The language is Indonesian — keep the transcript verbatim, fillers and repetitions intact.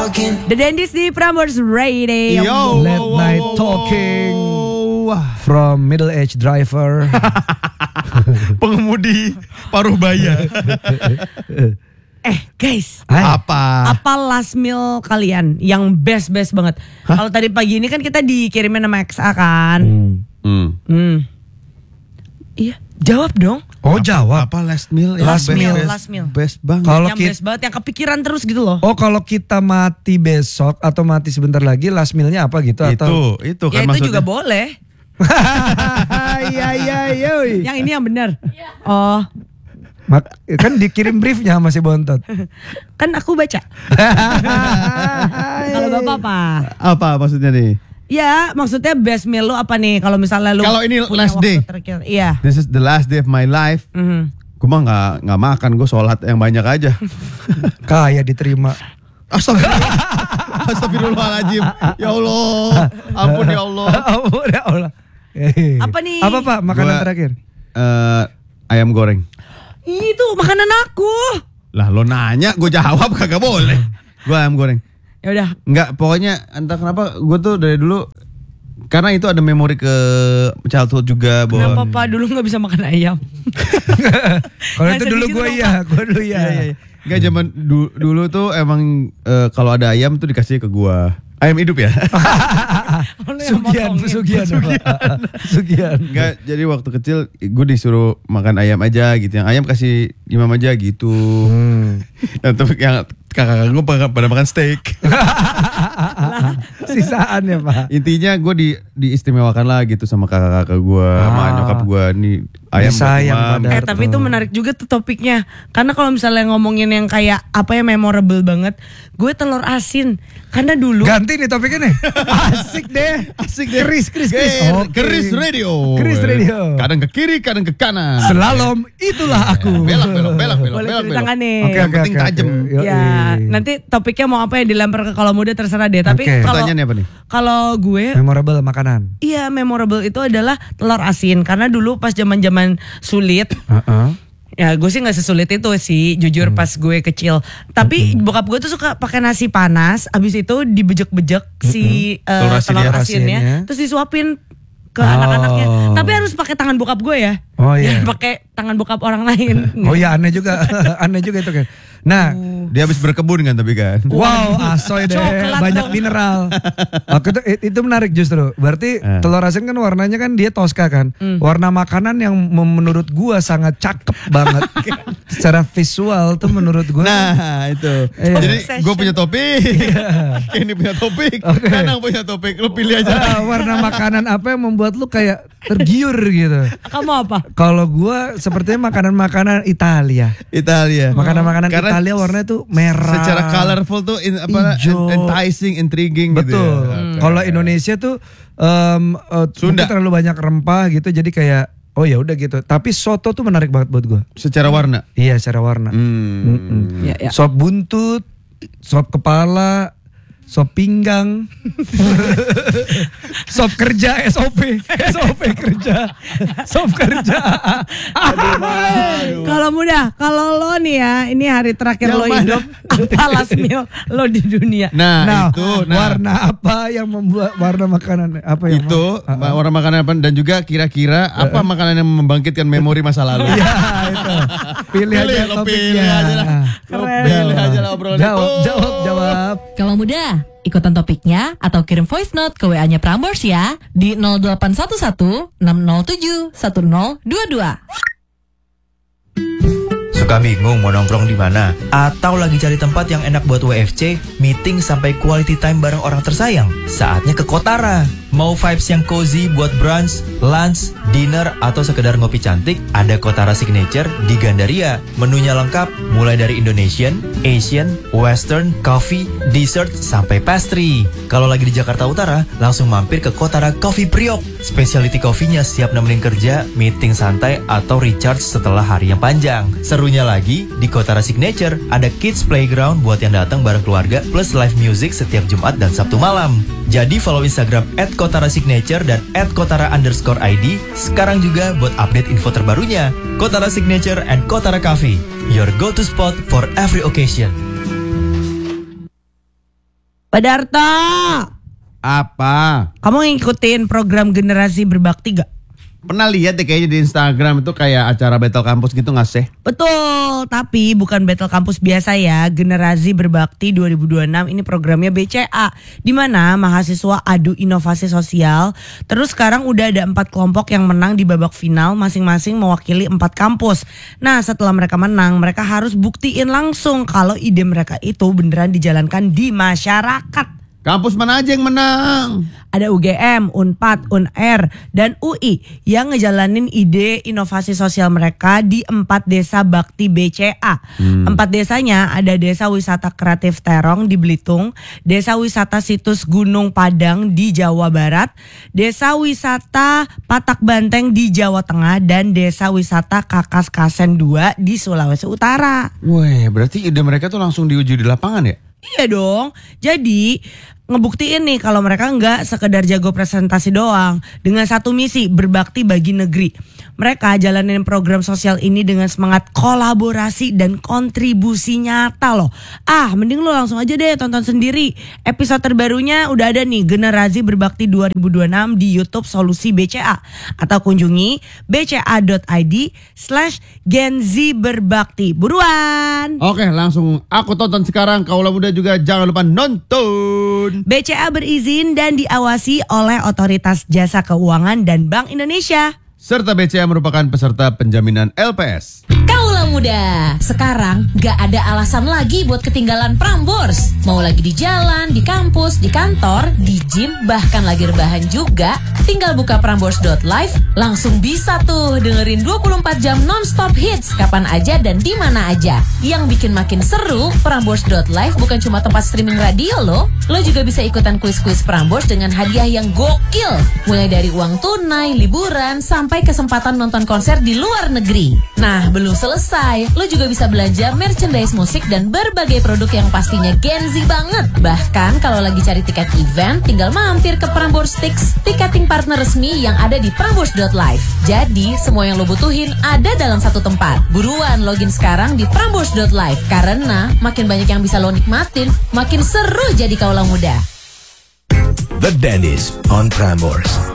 talking. The Dandies di Prambors Radio. Yo, Late wow, night wow, talking wow. from middle age driver. Pengemudi paruh baya. Eh guys, Hai. Apa? apa last meal kalian yang best-best banget? Kalau tadi pagi ini kan kita dikirimin sama X A kan. Hmm. Hmm. Hmm. Iya, jawab dong. Oh jawab. Apa last meal? ya? Last Best, meal. best, Last meal. Best banget. Kalau yang kita, best banget, yang kepikiran terus gitu loh. oh kalau kita mati besok atau mati sebentar lagi, last mealnya apa gitu itu, atau? itu Ya kan itu maksudnya. juga boleh. Iya iya iya. Yang ini yang benar. Oh, Mak- kan dikirim briefnya sama si Bontot. kan aku baca. Kalau Bapak apa? Apa maksudnya nih? Ya, maksudnya best meal lu apa nih? Kalau misalnya lu Kalau ini punya last waktu day. terakhir. Iya. This is the last day of my life. Mhm. Gue mah nggak nggak makan, gue sholat yang banyak aja. Kaya diterima. Astagfirullah. Astagfirullahaladzim. Ya Allah. Ampun ya Allah. Oh, ya Allah. Apa nih? Apa Pak makanan Gua- terakhir? Eh, ayam goreng. Itu makanan aku. Lah lo nanya, gue jawab kagak boleh. Gue ayam goreng. Ya udah. Enggak, pokoknya entah kenapa gue tuh dari dulu karena itu ada memori ke childhood juga Kenapa bahwa Pak dulu nggak bisa makan ayam? Kalau Yang itu sedih dulu gitu gue dong, iya, Pak. gue dulu iya. Iya, iya, iya. Enggak zaman du- dulu tuh emang eh, kalau ada ayam tuh dikasih ke gua. Ayam hidup ya? Oh, lu yang Sugian, motongin. Sugian, Sugian, Sugian. Enggak, jadi waktu kecil gue disuruh makan ayam aja gitu. Yang ayam kasih imam aja gitu. Hmm. Nah, tapi yang kakak-kakak gue pada, pada makan steak. Sisaan ya Pak. Intinya gue di diistimewakan lah gitu sama kakak-kakak gue, sama Ah. nyokap gue nih ayam buat Disayang imam. pada- Eh tapi itu menarik juga tuh topiknya. Karena kalau misalnya ngomongin yang kayak apa ya memorable banget, gue telur asin. Karena dulu Ganti nih topiknya nih. Asik deh. Asik deh. Keris, keris, keris. Ger- Oke. Keris radio. Keris radio. Kadang ke kiri, kadang ke kanan. Slalom itulah aku. Belok, belok, belok, belok, boleh belok, cerita belok. nggak nih? Oke, Yang oke, penting oke, tajem. oke. Yoi. Ya, nanti topiknya mau apa yang dilempar ke kalau muda terserah deh. Tapi Oke. kalau Pertanyaannya apa nih? kalau gue Memorable makanan. iya memorable itu adalah telur asin karena dulu pas zaman-zaman sulit Heeh. ya gue sih nggak sesulit itu sih jujur pas gue kecil. Tapi bokap gue tuh suka pakai nasi panas, abis itu dibejek-bejek si eh, Telur asinnya. telur Telur asinnya, asinnya. terus disuapin ke Oh. anak-anaknya. Tapi harus pakai tangan bokap gue ya. Oh, iya. Jangan pakai tangan bokap orang lain. Oh ya aneh juga, aneh juga itu kan. Nah, Dia habis berkebun kan tapi kan. wow, asoy deh, Coklat banyak dong. mineral. Oke itu, itu menarik justru. Berarti Eh. telur asin kan warnanya kan dia Tosca kan. Warna makanan yang mem- menurut gua sangat cakep banget. Secara visual tuh menurut gua. Nah itu. Iya. Jadi Obsession. gue punya topik. Ini punya topik. Kanang punya topik. Lu pilih aja. Ah, warna makanan apa yang membuat lu kayak tergiur gitu? Kamu apa? Kalau gua sepertinya makanan-makanan Italia. Italia. Makanan-makanan Karena Italia warnanya tuh merah. Secara colorful tuh in, apa Ijo. enticing, intriguing gitu. Betul. ya. Oke. Kalau Indonesia tuh em, eh, Sunda. mungkin terlalu banyak rempah gitu, jadi kayak oh ya udah gitu. Tapi soto tuh menarik banget buat gua. Secara warna. Iya, secara warna. Hmm. Mm-mm. Ya, ya. Sop buntut, sop kepala, sop pinggang, sop kerja, S O P, S O P kerja, sop kerja. Kalau muda, kalau lo nih ya, ini hari terakhir Yang lo mana? hidup, apa last meal lo di dunia? Nah, Nah, itu nah, warna apa yang membuat warna makanan apa yang itu Ah, ah. warna makanan apa dan juga kira-kira apa makanan yang membangkitkan memori masa lalu. Iya itu. Pilih, aja Pilih, lo topiknya. pilih aja lah. Lo Keren. pilih aja lah obrolan Jawab, itu. jawab, jawab. Kalau muda, ikutan topiknya atau kirim voice note ke W A-nya Prambors ya di nol delapan satu satu enam nol tujuh satu nol dua dua. Suka bingung mau nongkrong di mana? Atau lagi cari tempat yang enak buat W F C, meeting sampai quality time bareng orang tersayang? Saatnya ke Kotara. Mau vibes yang cozy buat brunch, lunch, dinner, atau sekedar ngopi cantik? Ada Kotara Signature di Gandaria. Menunya lengkap, mulai dari Indonesian, Asian, Western, coffee, dessert, sampai pastry. Kalau lagi di Jakarta Utara, langsung mampir ke Kotara Coffee Priok. Specialty coffee-nya siap nemenin kerja, meeting santai, atau recharge setelah hari yang panjang. Serunya lagi, di Kotara Signature ada kids playground buat yang datang bareng keluarga, plus live music setiap Jumat dan Sabtu malam. Jadi follow Instagram at Kotara Signature dan at Kotara underscore I D sekarang juga buat update info terbarunya. Kotara Signature and Kotara Cafe, your go-to spot for every occasion. Pak Darto, Apa? kamu ngikutin program generasi berbakti gak? Pernah lihat deh kayaknya di Instagram itu kayak acara battle kampus gitu nggak sih? Betul, tapi bukan battle kampus biasa ya. Generasi Berbakti dua ribu dua puluh enam ini programnya B C A, di mana mahasiswa adu inovasi sosial. Terus sekarang udah ada empat kelompok yang menang di babak final, masing-masing mewakili empat kampus. Nah, setelah mereka menang, mereka harus buktiin langsung kalau ide mereka itu beneran dijalankan di masyarakat. Kampus mana aja yang menang? Ada U G M, Unpad, U N R, dan U I yang ngejalanin ide inovasi sosial mereka di empat desa bakti B C A. Hmm. Empat desanya ada Desa Wisata Kreatif Terong di Belitung, Desa Wisata Situs Gunung Padang di Jawa Barat, Desa Wisata Patak Banteng di Jawa Tengah, dan Desa Wisata Kakas Kasen dua di Sulawesi Utara. Wih, berarti ide mereka tuh langsung diuji di lapangan ya? Iya dong, jadi ngebuktiin nih kalau mereka nggak sekedar jago presentasi doang. Dengan satu misi, berbakti bagi negeri. Mereka jalanin program sosial ini dengan semangat kolaborasi dan kontribusi nyata loh. Ah, mending lo langsung aja deh tonton sendiri. Episode terbarunya udah ada nih, Generasi Berbakti dua ribu dua puluh enam di YouTube Solusi B C A. Atau kunjungi bca.id slash Genzi Berbakti. Buruan! Oke, langsung aku tonton sekarang. Kaulah muda juga jangan lupa nonton. B C A berizin dan diawasi oleh Otoritas Jasa Keuangan dan Bank Indonesia. Serta B C A merupakan peserta penjaminan L P S. Kaulah muda, sekarang gak ada alasan lagi buat ketinggalan Prambors. Mau lagi di jalan, di kampus, di kantor, di gym, bahkan lagi rebahan juga, tinggal buka prambors dot live, langsung bisa tuh dengerin dua puluh empat jam non-stop hits kapan aja dan di mana aja. Yang bikin makin seru, prambors dot live bukan cuma tempat streaming radio loh. Lo juga bisa ikutan kuis-kuis Prambors dengan hadiah yang gokil. Mulai dari uang tunai, liburan, sampai kesempatan nonton konser di luar negeri. Nah, belum selesai, lo juga bisa belanja merchandise musik dan berbagai produk yang pastinya Genzi banget. Bahkan kalau lagi cari tiket event, tinggal mampir ke Prambors Tix, tiketing partner resmi yang ada di prambors dot live. Jadi, semua yang lo butuhin ada dalam satu tempat. Buruan login sekarang di prambors dot live, karena makin banyak yang bisa lo nikmatin, makin seru jadi kaulah muda. The Dennis on Prambors.